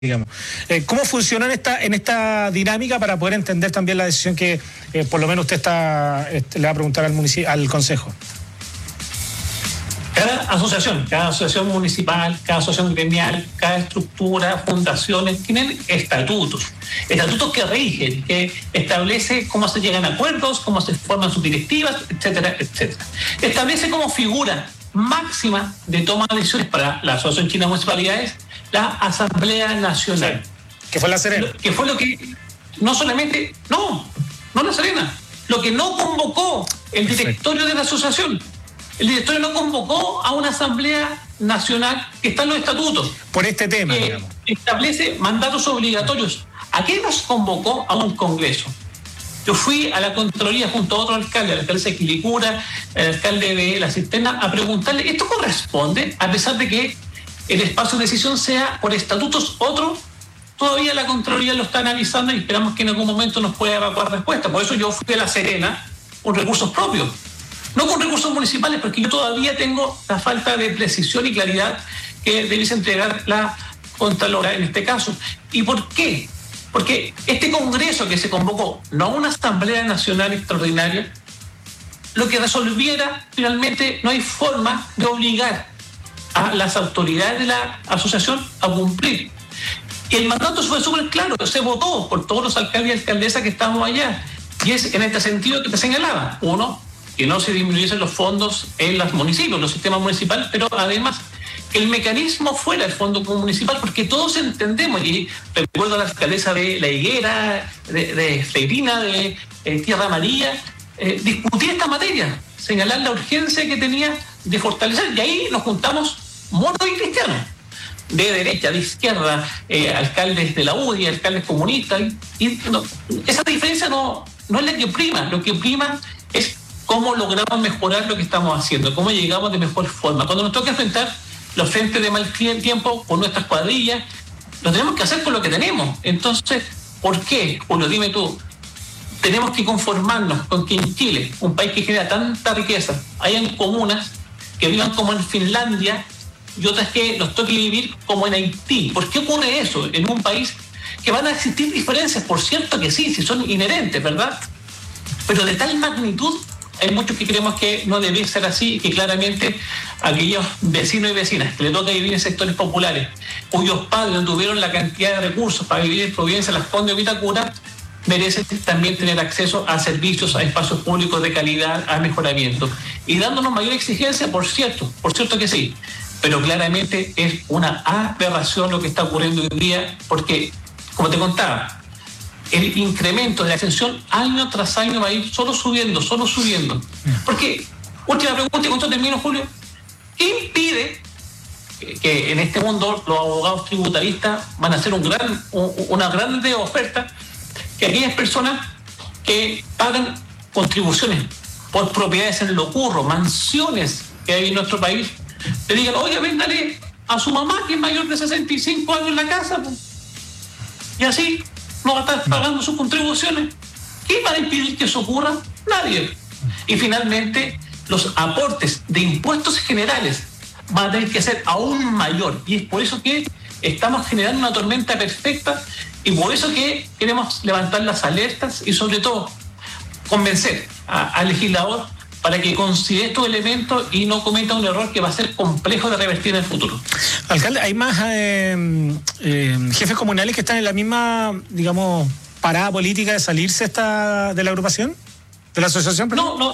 digamos. ¿Cómo funciona en esta dinámica para poder entender también la decisión que por lo menos usted le va a preguntar al Consejo? Cada asociación municipal, cada asociación gremial, cada estructura, fundaciones, tienen estatutos que rigen, que establece cómo se llegan a acuerdos, cómo se forman sus directivas, etcétera, etcétera. Establece como figura máxima de toma de decisiones para la Asociación Chilena de Municipalidades la Asamblea Nacional. Sí, que fue La Serena. Que fue lo que no solamente, no La Serena, lo que no convocó el directorio de la asociación. El directorio no convocó a una Asamblea Nacional que está en los estatutos. Por este tema, digamos. Establece mandatos obligatorios. ¿A qué nos convocó? A un congreso. Yo fui a la Contraloría junto a otro alcalde, el alcalde de Quilicura, el alcalde de La Cisterna, a preguntarle, ¿esto corresponde? A pesar de que el espacio de decisión sea por estatutos otro, todavía la Contraloría lo está analizando y esperamos que en algún momento nos pueda evacuar respuesta. Por eso yo fui a La Serena con recursos propios, no con recursos municipales, porque yo todavía tengo la falta de precisión y claridad que debiese entregar la Contralora en este caso. ¿Y por qué? Porque este congreso que se convocó, no a una Asamblea Nacional extraordinaria, lo que resolviera finalmente no hay forma de obligar a las autoridades de la asociación a cumplir. Y el mandato fue súper claro, se votó por todos los alcaldes y alcaldesas que estábamos allá. Y es en este sentido que te señalaba. Uno, que no se disminuyesen los fondos en los municipios, los sistemas municipales, pero además que el mecanismo fuera el fondo municipal, porque todos entendemos, y recuerdo a la alcaldesa de La Higuera, de Freirina, de Tierra Amarilla, discutir esta materia, señalar la urgencia que tenía de fortalecer, y ahí nos juntamos moros y cristianos, de derecha, de izquierda, alcaldes de la UDI, alcaldes comunistas, y no, esa diferencia no es la que prima, lo que prima es cómo logramos mejorar lo que estamos haciendo, cómo llegamos de mejor forma. Cuando nos toca enfrentar los frentes de mal tiempo con nuestras cuadrillas, lo tenemos que hacer con lo que tenemos. Entonces, ¿por qué, Julio? Dime tú. Tenemos que conformarnos con que en Chile, un país que genera tanta riqueza, hayan comunas que vivan como en Finlandia y otras que nos toque vivir como en Haití. ¿Por qué ocurre eso en un país que van a existir diferencias? Por cierto que sí, si son inherentes, ¿verdad? Pero de tal magnitud, hay muchos que creemos que no debe ser así y que claramente aquellos vecinos y vecinas que le toca vivir en sectores populares, cuyos padres no tuvieron la cantidad de recursos para vivir en Providencia, Las Condes o Vitacura, merecen también tener acceso a servicios, a espacios públicos de calidad, a mejoramiento. Y dándonos mayor exigencia, por cierto que sí, pero claramente es una aberración lo que está ocurriendo hoy día, porque, como te contaba, el incremento de la extensión año tras año va a ir solo subiendo. Porque, última pregunta, y con esto termino, Julio, ¿qué impide que en este mundo los abogados tributaristas van a hacer una grande oferta, que aquellas personas que pagan contribuciones por propiedades en Locurro, mansiones que hay en nuestro país, le digan, oye, véndale a su mamá que es mayor de 65 años en la casa, pues, y así no va a estar pagando sus contribuciones? ¿Qué va a impedir que eso ocurra? Nadie. Y finalmente, los aportes de impuestos generales van a tener que ser aún mayor. Y es por eso que estamos generando una tormenta perfecta y por eso que queremos levantar las alertas y sobre todo convencer al legislador para que considere estos elementos y no cometa un error que va a ser complejo de revertir en el futuro. Alcalde, ¿hay más jefes comunales que están en la misma, digamos, parada política de salirse de la agrupación? ¿De la asociación? Perdón? No.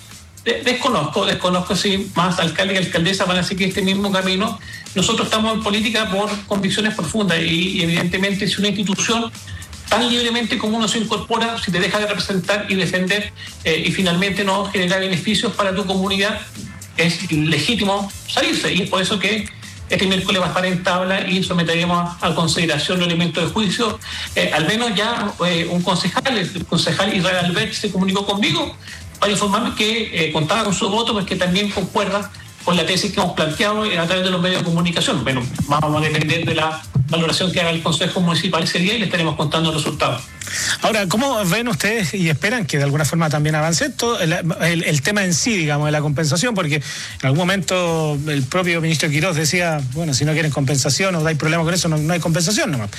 Desconozco si más alcaldes y alcaldesas van a seguir este mismo camino. Nosotros estamos en política por convicciones profundas y evidentemente si una institución tan libremente como uno se incorpora, si te deja de representar y defender y finalmente no genera beneficios para tu comunidad, es legítimo salirse. Y es por eso que este miércoles va a estar en tabla y someteremos a consideración los elementos de juicio. Al menos ya un concejal, el concejal Israel Albert, se comunicó conmigo para informarme que contaba con su voto, pues que también concuerda con la tesis que hemos planteado a través de los medios de comunicación. Bueno, vamos a depender de la valoración que haga el Consejo Municipal ese día y le estaremos contando los resultados. Ahora, ¿cómo ven ustedes y esperan que de alguna forma también avance esto, el tema en sí, digamos, de la compensación? Porque en algún momento el propio ministro Quirós decía, bueno, si no quieren compensación o hay problema con eso, no hay compensación nomás.